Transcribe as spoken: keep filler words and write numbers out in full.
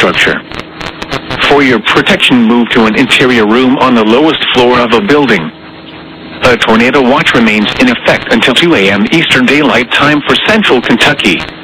structure. For your protection, move to an interior room on the lowest floor of a building. A tornado watch remains in effect until two A M Eastern Daylight Time for Central Kentucky.